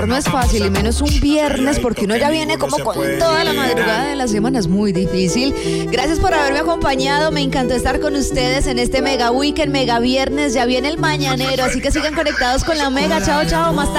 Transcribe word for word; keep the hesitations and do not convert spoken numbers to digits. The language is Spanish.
No es fácil, y menos un viernes, porque uno ya viene como con toda la madrugada de la semana, es muy difícil. Gracias por haberme acompañado, me encantó estar con ustedes en este Mega Weekend, Mega Viernes, ya viene el mañanero, así que sigan conectados con la Mega. Chao, chao, más tarde.